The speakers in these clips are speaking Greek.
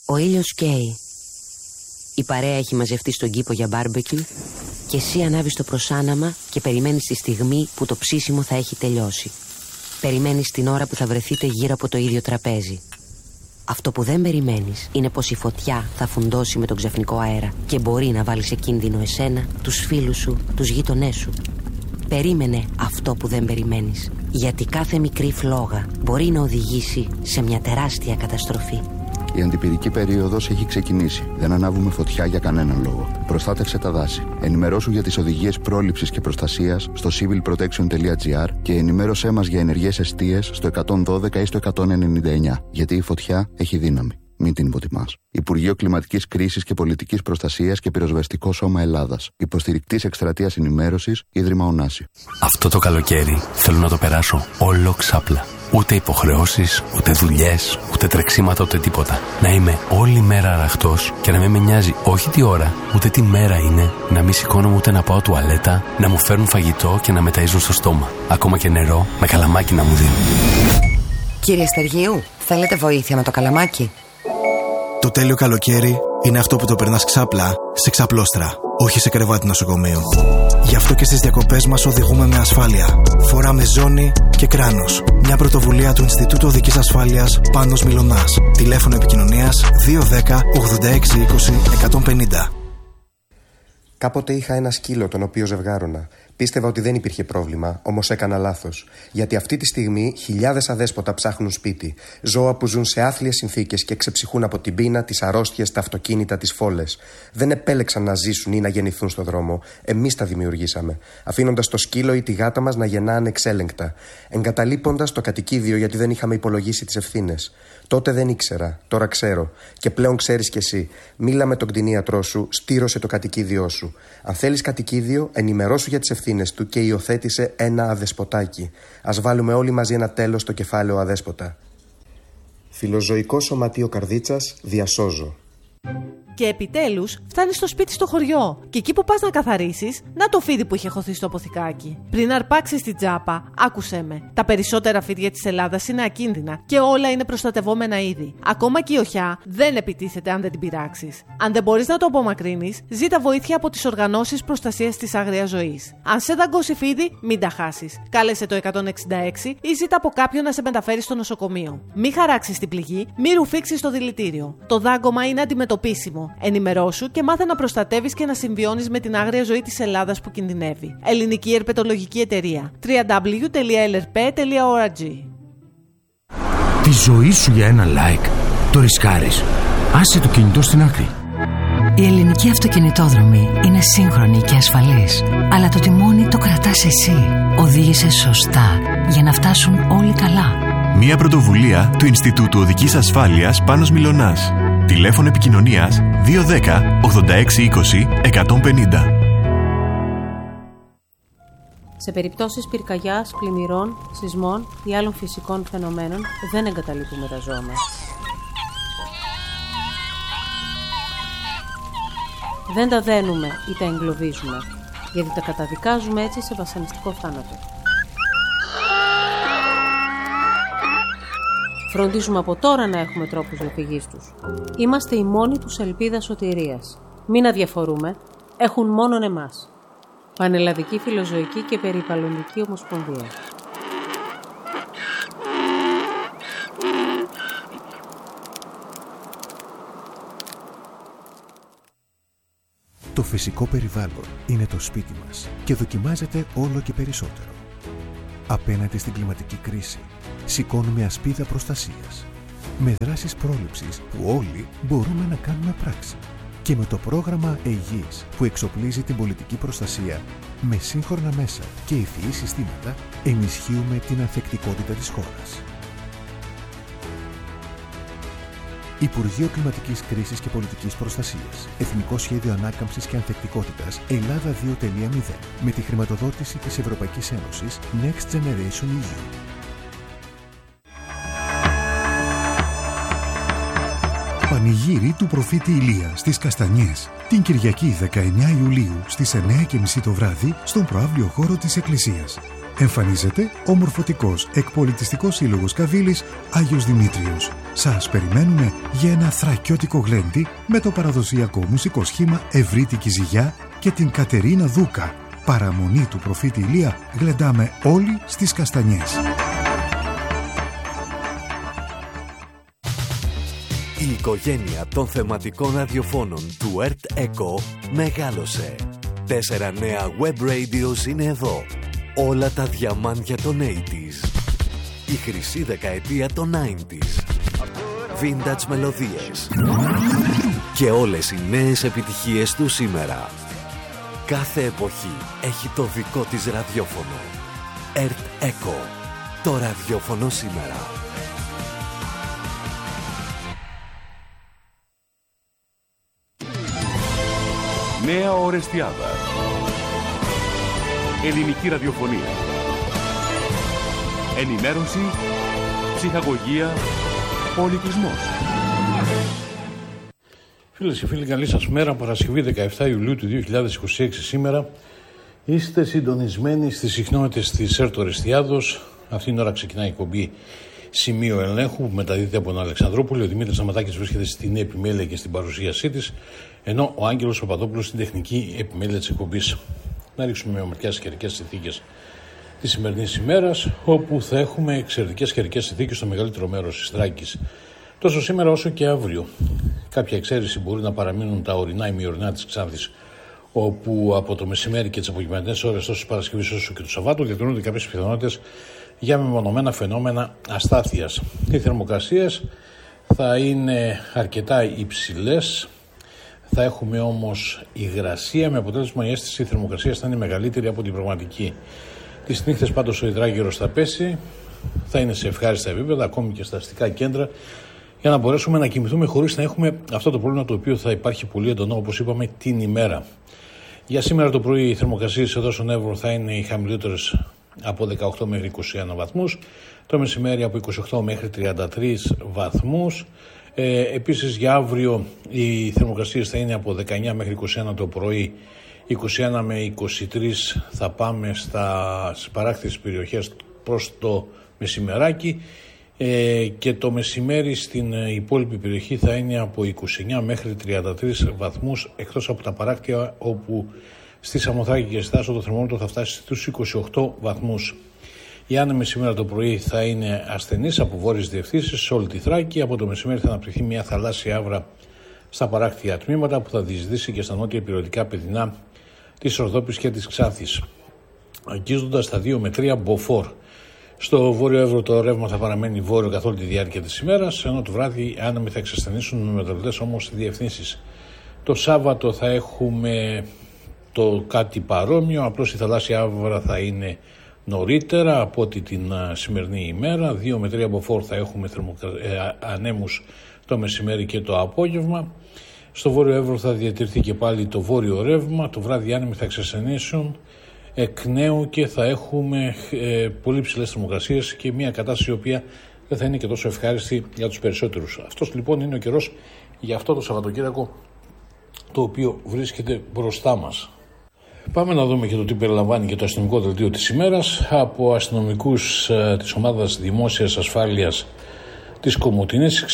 Ο ήλιος καίει. Η παρέα έχει μαζευτεί στον κήπο για μπάρμπεκιου και εσύ ανάβεις το προσάναμα και περιμένεις τη στιγμή που το ψήσιμο θα έχει τελειώσει. Περιμένεις την ώρα που θα βρεθείτε γύρω από το ίδιο τραπέζι. Αυτό που δεν περιμένεις είναι πως η φωτιά θα φουντώσει με τον ξαφνικό αέρα και μπορεί να βάλει σε κίνδυνο εσένα, τους φίλους σου, τους γείτονές σου. Περίμενε αυτό που δεν περιμένεις, γιατί κάθε μικρή φλόγα μπορεί να οδηγήσει σε μια τεράστια καταστροφή. Η αντιπυρική περίοδος έχει ξεκινήσει. Δεν ανάβουμε φωτιά για κανέναν λόγο. Προστάτευσε τα δάση. Ενημερώσου για τις οδηγίες πρόληψης και προστασίας στο civilprotection.gr και ενημέρωσέ μας για ενεργές εστίες στο 112 ή στο 199. Γιατί η φωτιά έχει δύναμη. Μην την υποτιμάς. Υπουργείο Κλιματικής Κρίσης και Πολιτικής Προστασίας και Πυροσβεστικό Σώμα Ελλάδας. Υποστηρικτής εκστρατείας ενημέρωσης, Ίδρυμα Ωνάση. Αυτό το καλοκαίρι θέλω να το περάσω όλο ξάπλα. Ούτε υποχρεώσεις, ούτε δουλειές, ούτε τρεξίματα, ούτε τίποτα. Να είμαι όλη μέρα αραχτός και να μην με νοιάζει όχι τι ώρα, ούτε τι μέρα είναι, να μην σηκώνομαι ούτε να πάω τουαλέτα, να μου φέρουν φαγητό και να με ταΐζουν στο στόμα. Ακόμα και νερό με καλαμάκι να μου δίνουν. Κύριε Στεργίου, θέλετε βοήθεια με το καλαμάκι? Το τέλειο καλοκαίρι είναι αυτό που το περνάς ξάπλα σε ξαπλώστρα, όχι σε κρεβάτι νοσοκομείου. Γι' αυτό και στις διακοπές μας οδηγούμε με ασφάλεια. Φοράμε ζώνη και κράνος. Μια πρωτοβουλία του Ινστιτούτου Οδικής Ασφάλειας Πάνος Μιλωνάς. Τηλέφωνο επικοινωνίας 210 86 20 150. Κάποτε είχα ένα σκύλο τον οποίο ζευγάρωνα. Πίστευα ότι δεν υπήρχε πρόβλημα, όμως έκανα λάθος. Γιατί αυτή τη στιγμή χιλιάδες αδέσποτα ψάχνουν σπίτι. Ζώα που ζουν σε άθλιες συνθήκες και ξεψυχούν από την πείνα, τις αρρώστιες, τα αυτοκίνητα, τις φόλες. Δεν επέλεξαν να ζήσουν ή να γεννηθούν στον δρόμο. Εμείς τα δημιουργήσαμε. Αφήνοντας το σκύλο ή τη γάτα μας να γεννά ανεξέλεγκτα. Εγκαταλείποντας το κατοικίδιο γιατί δεν είχαμε υπολογίσει τις ευθύνες. Τότε δεν ήξερα, τώρα ξέρω. Και πλέον ξέρεις κι εσύ. Μίλα με τον κτηνίατρό σου, στήρωσε το κατοικίδιό σου. Αν θέλεις κατοικίδιο, ενημερώσου για τις ευθύνες του και υιοθέτησε ένα αδεσποτάκι. Ας βάλουμε όλοι μαζί ένα τέλος στο κεφάλαιο αδέσποτα. Φιλοζωικό Σωματείο Καρδίτσας, διασώζω. Και επιτέλους φτάνεις στο σπίτι στο χωριό. Και εκεί που πας να καθαρίσεις, να το φίδι που είχε χωθεί στο αποθηκάκι. Πριν αρπάξεις την τσάπα, άκουσέ με. Τα περισσότερα φίδια της Ελλάδας είναι ακίνδυνα και όλα είναι προστατευόμενα είδη. Ακόμα και η οχιά δεν επιτίθεται αν δεν την πειράξεις. Αν δεν μπορείς να το απομακρύνεις, ζήτα βοήθεια από τις οργανώσεις προστασίας της άγριας ζωής. Αν σε δαγκώσει φίδι, μην τα χάσεις. Κάλεσε το 166 ή ζήτα από κάποιον να σε μεταφέρει στο νοσοκομείο. Μην χαράξεις την πληγή, μην ρουφήξεις το δηλητήριο. Το δάγκωμα είναι αντιμετωπίσιμο. Ενημερώσου και μάθε να προστατεύεις και να συμβιώνεις με την άγρια ζωή της Ελλάδας που κινδυνεύει. Ελληνική Ερπετολογική Εταιρεία. www.lrp.org. Τη ζωή σου για ένα like το ρισκάρεις. Άσε το κινητό στην άκρη. Η ελληνική αυτοκινητόδρομη είναι σύγχρονη και ασφαλής, αλλά το τιμόνι το κρατάς εσύ. Οδήγησε σωστά για να φτάσουν όλοι καλά. Μια πρωτοβουλία του Ινστιτούτου Οδικής Ασφάλειας Πάνος Μιλωνάς. Τηλέφωνο επικοινωνίας 210 86 20 150. Σε περιπτώσεις πυρκαγιάς, πλημμυρών, σεισμών ή άλλων φυσικών φαινομένων δεν εγκαταλείπουμε τα ζώα μας. Δεν τα δένουμε ή τα εγκλωβίζουμε, γιατί τα καταδικάζουμε έτσι σε βασανιστικό θάνατο. Φροντίζουμε από τώρα να έχουμε τρόπους διαφυγής τους. Είμαστε η μόνη τους ελπίδα σωτηρίας. Μην αδιαφορούμε, έχουν μόνον εμάς. Πανελλαδική Φιλοζωική και Περιβαλλοντική Ομοσπονδία. Το φυσικό περιβάλλον είναι το σπίτι μας και δοκιμάζεται όλο και περισσότερο. Απέναντι στην κλιματική κρίση, σηκώνουμε ασπίδα προστασίας, με δράσεις πρόληψης που όλοι μπορούμε να κάνουμε πράξη. Και με το πρόγραμμα ΕΓΙΣ που εξοπλίζει την πολιτική προστασία με σύγχρονα μέσα και ευφυή συστήματα, ενισχύουμε την ανθεκτικότητα της χώρας. Υπουργείο Κλιματικής Κρίσης και Πολιτικής Προστασίας. Εθνικό Σχέδιο Ανάκαμψης και Ανθεκτικότητας Ελλάδα 2.0 με τη χρηματοδότηση της Ευρωπαϊκής Ένωσης Next Generation EU. Πανηγύρι του προφήτη Ηλία στις Καστανιές. Την Κυριακή 19 Ιουλίου στις 9:30 το βράδυ στον προαύλιο χώρο της Εκκλησίας. Εμφανίζεται ο μορφωτικός εκπολιτιστικός σύλλογος Καβίλης Άγιος Δημήτριος. Σας περιμένουμε για ένα θρακιώτικο γλέντι με το παραδοσιακό μουσικό σχήμα Ευρύτικη Ζυγιά και την Κατερίνα Δούκα. Παραμονή του προφήτη Ηλία, γλεντάμε όλοι στις Καστανιές. Η οικογένεια των θεματικών ραδιοφώνων του ΕΡΤ ΕΚΟ μεγάλωσε. 4 νέα web radios είναι εδώ. Όλα τα διαμάντια των 80s. Η χρυσή δεκαετία των 90s. Vintage μελωδίες. Και όλες οι νέες επιτυχίες του σήμερα. Κάθε εποχή έχει το δικό της ραδιόφωνο. ΕΡΤ ΕΚΟ. Το ραδιόφωνο σήμερα. Νέα Ορεστιάδα. Ελληνική ραδιοφωνία. Ενημέρωση, ψυχαγωγία, πολιτισμός. Φίλες και φίλοι, καλή σας μέρα. Παρασκευή 17 Ιουλίου του 2026 σήμερα. Είστε συντονισμένοι στις συχνότητες της ΕΡΤ Ορεστιάδος. Αυτήν την ώρα ξεκινάει η εκπομπή Σημείο Ελέγχου που μεταδίδεται από τον Αλεξανδρόπουλο. Ο Δημήτρης Σαματάκης βρίσκεται στην επιμέλεια και στην παρουσίασή της, ενώ ο Άγγελος Παπαδόπουλος στην τεχνική επιμέλεια της εκπομπής. Να ρίξουμε μια ματιά στις καιρικές συνθήκες της σημερινής ημέρας, όπου θα έχουμε εξαιρετικές καιρικές συνθήκες στο μεγαλύτερο μέρος της Θράκης. Τόσο σήμερα όσο και αύριο. Κάποια εξαίρεση μπορεί να παραμείνουν τα ορεινά ημιορεινά της Ξάνθης, όπου από το μεσημέρι και τις απογευματινές ώρες τόσο της Παρασκευής όσο και του Σαββάτου διατηρούνται κάποιες πιθανότητες για μεμονωμένα φαινόμενα αστάθειας. Οι θερμοκρασίες θα είναι αρκετά υψηλές. Θα έχουμε όμως υγρασία, με αποτέλεσμα η αίσθηση θερμοκρασίας θα είναι μεγαλύτερη από την πραγματική. Τις νύχτες πάντως ο υδράγερος θα πέσει, θα είναι σε ευχάριστα επίπεδα, ακόμη και στα αστικά κέντρα, για να μπορέσουμε να κοιμηθούμε χωρίς να έχουμε αυτό το πρόβλημα το οποίο θα υπάρχει πολύ έντονο, όπως είπαμε, την ημέρα. Για σήμερα το πρωί οι θερμοκρασίες εδώ στον Εύρο θα είναι οι χαμηλότερες από 18 μέχρι 21 βαθμούς, το μεσημέρι από 28 μέχρι 33 βαθμούς. Επίσης για αύριο οι θερμοκρασίες θα είναι από 19 μέχρι 21 το πρωί, 21 με 23 θα πάμε στις παράκτητες περιοχές προς το μεσημεράκι, και το μεσημέρι στην υπόλοιπη περιοχή θα είναι από 29 μέχρι 33 βαθμούς, εκτός από τα παράκτια όπου στη Σαμοθράκη και στη Θάσο το θερμόμετρο θα φτάσει στους 28 βαθμούς. Οι άνεμοι σήμερα το πρωί θα είναι ασθενείς από βόρειες διευθύνσεις σε όλη τη Θράκη. Από το μεσημέρι θα αναπτυχθεί μια θαλάσσια άβρα στα παράκτια τμήματα που θα διεισδύσει και στα νότια ηπειρωτικά παιδινά της Ορδόπης και της Ξάνθης, αγγίζοντας τα 2 με 3 μποφόρ. Στο Βόρειο Εύρο το ρεύμα θα παραμένει βόρειο καθ' όλη τη διάρκεια της ημέρας, ενώ το βράδυ οι άνεμοι θα εξασθενήσουν με μεταβλητές όμως στις διευθύνσεις. Το Σάββατο θα έχουμε το κάτι παρόμοιο, απλώς η θαλάσσια άβρα θα είναι νωρίτερα από ό,τι την σημερινή ημέρα. 2 με 3 μποφόρ θα έχουμε ανέμους το μεσημέρι και το απόγευμα. Στο Βόρειο Εύρο θα διατηρηθεί και πάλι το βόρειο ρεύμα. Το βράδυ οι άνεμοι θα εξασθενήσουν εκ νέου και θα έχουμε πολύ ψηλές θερμοκρασίες και μια κατάσταση η οποία δεν θα είναι και τόσο ευχάριστη για τους περισσότερους. Αυτός λοιπόν είναι ο καιρός για αυτό το Σαββατοκύριακο το οποίο βρίσκεται μπροστά μας. Πάμε να δούμε και το τι περιλαμβάνει και το αστυνομικό δελτίο της ημέρας. Από αστυνομικούς της ομάδας δημόσιας ασφάλειας της Κομοτηνής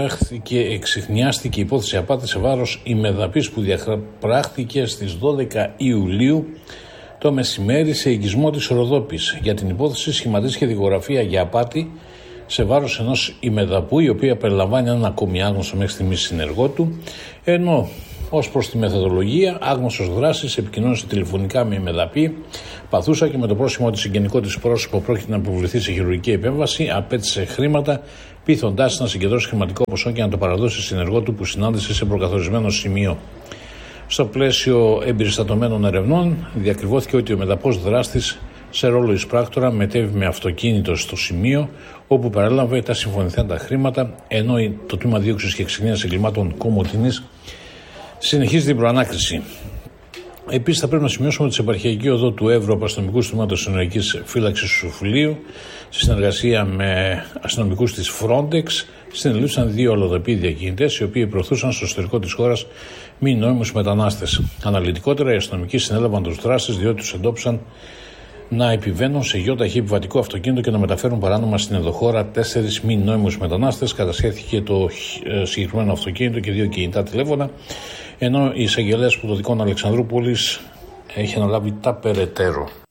εξιχνιάστηκε υπόθεση απάτη σε βάρος ημεδαπής που διαπράχθηκε στις 12 Ιουλίου το μεσημέρι σε οικισμό της Ροδόπης. Για την υπόθεση σχηματίστηκε δικογραφία για απάτη σε βάρος ενός ημεδαπού, η οποία περιλαμβάνει έναν ακόμη άγνωστο μέχρι στιγμής συνεργό του, ενώ ως προς τη μεθοδολογία, άγνωστος δράσης επικοινώνησε τηλεφωνικά με ημεδαπή, παθούσα και με το πρόσημο της συγγενικό της πρόσωπο πρόκειται να αποβληθεί σε χειρουργική επέμβαση, απέτησε χρήματα, πείθοντάς να συγκεντρώσει χρηματικό ποσό και να το παραδώσει συνεργό του που συνάντησε σε προκαθορισμένο σημείο. Στο πλαίσιο εμπεριστατωμένων ερευνών, διακριβώθηκε ότι ο μεταπός δράστης σε ρόλο εισπράκτορα μετέβη με αυτοκίνητο στο σημείο όπου παρέλαβε τα συμφωνηθέντα χρήματα, ενώ το τμήμα δίωξης και εξυγνίας εγκλημάτων Κομοτηνής συνεχίζει την προανάκριση. Επίσης, θα πρέπει να σημειώσουμε ότι σε επαρχιακή οδό του Εύρου από αστυνομικούς τμήματος συνοριακής φύλαξης Σουφλίου, σε συνεργασία με αστυνομικούς της Frontex, συνελήφθησαν 2 αλλοδαποί διακινητές, οι οποίοι προωθούσαν στο εσωτερικό της χώρας μη νόμιμους μετανάστες. Αναλυτικότερα, οι αστυνομικοί συνέλαβαν τους δράστες διότι τους εντόπισαν να επιβαίνουν σε γιοταχή επιβατικό αυτοκίνητο και να μεταφέρουν παράνομα στην ενδοχώρα 4 μη νόμιμους μετανάστες. Κατασχέθηκε το συγκεκριμένο αυτοκίνητο και 2 κινητά τηλέφωνα, ενώ η εισαγγελέας Πρωτοδικών Αλεξανδρούπολης έχει αναλάβει τα περαιτέρω.